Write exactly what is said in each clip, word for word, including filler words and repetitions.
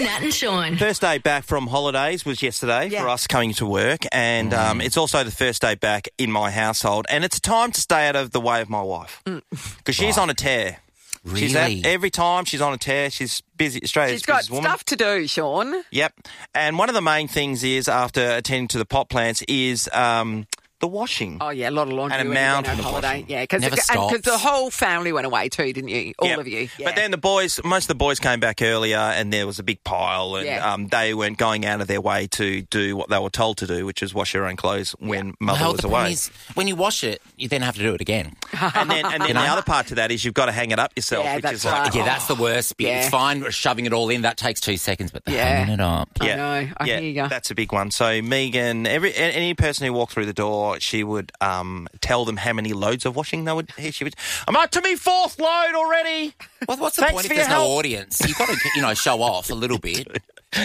Nat and Sean. First day back from holidays was yesterday Yeah. for us coming to work, and um, it's also the first day back in my household, and it's time to stay out of the way of my wife because she's Right. on a tear. Really? She's at, every time she's on a tear. She's busy. Australia's She's got busiest woman. stuff to do, Sean. Yep. And one of the main things is, after attending to the pot plants, is um, the washing. Oh, yeah, a lot of laundry And a when you went mountain on of holiday. washing. Yeah, because Never the stops. whole family went away too, didn't you? All Yep. of you. Yeah. But then the boys, most of the boys came back earlier, and there was a big pile, and Yeah. um, they weren't going out of their way to do what they were told to do, which is wash their own clothes when mother Well, was the problem away. is, when you wash it, you then have to do it again. And then, and then the other part to that is you've got to hang it up yourself, Yeah, which that's is like, right. Yeah, that's the worst bit. Yeah. It's fine shoving it all in. That takes two seconds, but the Yeah. hanging it up. I yeah, know. I yeah, hear ya. that's a big one. So Megan, every a- any person who walked through the door, she would um, tell them how many loads of washing they would. She would. I'm up to me fourth load already. Well, what's the Thanks point for if your there's no help. audience? You've got to, you know, show off a little bit.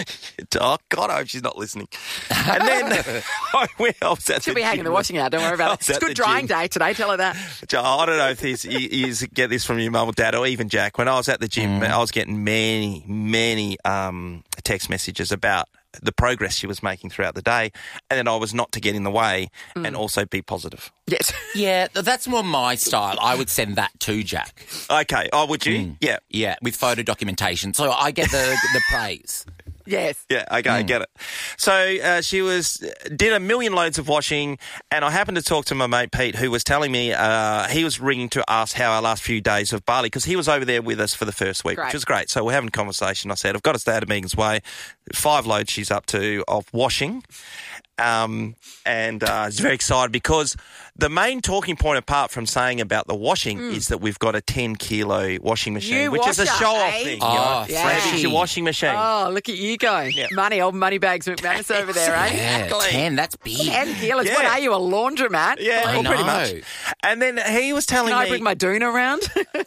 Oh God, I hope she's not listening. And then I went. I was at She'll the be hanging gym. the washing out. Don't worry I about it. was It's at good the drying gym. day today. Tell her that. I don't know if this, you, you get this from your mum or dad or even Jack. When I was at the gym, I was getting many, many um, text messages about the progress she was making throughout the day, and then I was not to get in the way and also be positive. Yes. Yeah, th- that's more my style. I would send that to Jack. Okay. Oh, would you? Yeah. Yeah, with photo documentation. So I get the the praise. Yes. Yeah, okay, I get it. So uh, she was did a million loads of washing, and I happened to talk to my mate Pete, who was telling me uh, he was ringing to ask how our last few days of Bali, because he was over there with us for the first week, Great. which was great. So we're having a conversation. I said, I've got to stay out of Megan's way. Five loads she's up to of washing. Um, and uh, I was very excited because the main talking point, apart from saying about the washing, is that we've got a ten kilo washing machine, New which is a washer, show off eh? thing. Oh, you know? yeah. Freddy's your washing machine. Oh, look at you go. Money, old money bags McManus over there, eh? Yeah, Exactly. ten, that's big. ten kilos. Yeah. What are you, a laundromat? Yeah, I well, pretty know. much. And then he was telling Can I me, bring my doona around?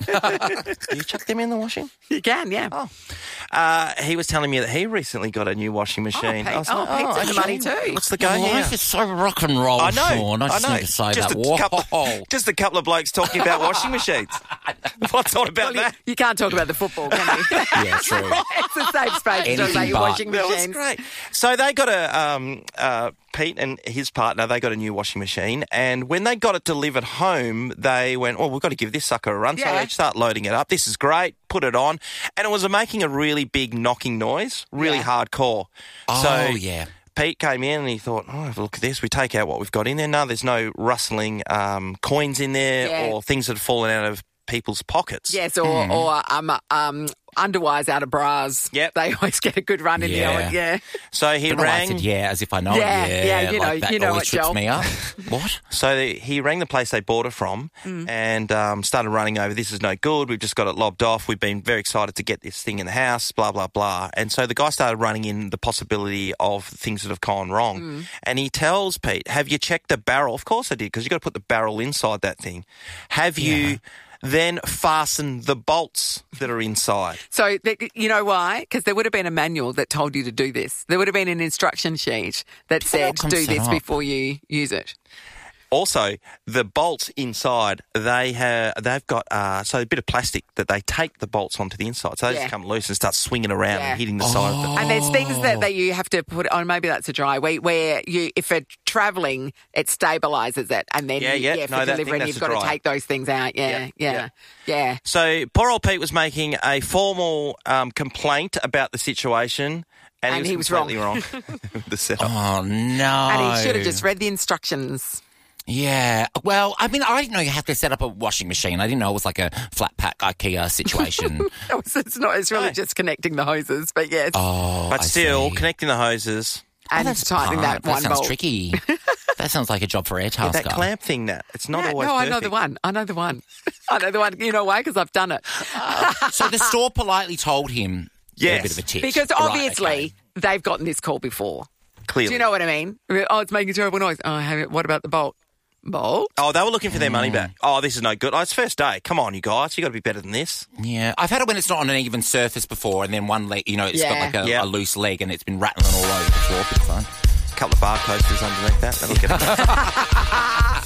you chuck them in the washing? You can, yeah. Oh. Uh, he was telling me that he recently got a new washing machine. Pete- I was oh, like, Pete's in the actually, money too. What's the go Your here? life is so rock and roll, I know, Sean. I just know. need to say just that. A Whoa. couple, just a couple of blokes talking about washing machines. What's all about Well, you, that? you can't talk about the football, can you? Yeah, true. It's a safe space to talk Anything about your but. washing That was machines. great. So they got a um, uh, Pete and his partner. They got a new washing machine, and when they got it delivered home, they went, "Oh, we've got to give this sucker a run." So Yeah. they start loading it up. This is great. Put it on, and it was making a really big knocking noise, really Yeah. hardcore. Oh, so yeah. Pete came in and he thought, oh, have a look at this. We take out what we've got in there. No, there's no rustling um, coins in there Yeah. or things that have fallen out of people's pockets. Yes, or, or um, um, underwires out of bras. Yep. They always get a good run in Yeah. the old, yeah. So he But no, I rang. said, yeah, as if I know Yeah, it. yeah, you like know- that you know always it, trips Joel. me up. What? So the, he rang the place they bought it from and um, started running over. This is no good. We've just got it lobbed off. We've been very excited to get this thing in the house, blah, blah, blah. And so the guy started running in the possibility of things that have gone wrong. And he tells Pete, have you checked the barrel? Of course I did, because you've got to put the barrel inside that thing. Have you then fastened the bolts that are inside? So, th- you know why? Because there would have been a manual that told you to do this. There would have been an instruction sheet that said, comes do set this up. before you use it. Also, the bolts inside, they have, they've got uh, so a bit of plastic that they tape the bolts onto the inside. So they Yeah. just come loose and start swinging around Yeah. and hitting the side of the... And there's things that, that you have to put on, maybe that's a dry where, where you, if it's travelling, it stabilises it. And then, Yeah, you, yeah. for No, that thing, delivering, that's you've a got to dry. take those things out. Yeah, Yeah, yeah, yeah. So poor old Pete was making a formal um, complaint about the situation, and, And he was, he was completely wrong. the setup. Oh, no. And he should have just read the instructions. Yeah. Well, I mean, I didn't know you have to set up a washing machine. I didn't know it was like a flat pack IKEA situation. It's, it's not. It's really No. just connecting the hoses, but yes, oh, but I still, see. connecting the hoses. and Oh, that's tightening part. that one sounds bolt. tricky. That sounds like a job for Yeah, Airtasker. that clamp thing, that it's not Yeah, always no, I perfect. know the one. I know the one. I know the one. You know why? Because I've done it. So the store politely told him Yes. a bit of a tip. Because Right, obviously okay. they've gotten this call before. Clearly. Do you know what I mean? Oh, it's making terrible noise. Oh, have it. What about the bolt? Bolt? Oh, they were looking for their Mm. money back. Oh, this is no good. Oh, it's first day. Come on, you guys. You got to be better than this. Yeah, I've had it when it's not on an even surface before, and then one leg, you know, it's Yeah. got like a, Yeah. a loose leg, and it's been rattling all over the floor. It's fine. A couple of bar coasters underneath that. That'll get it.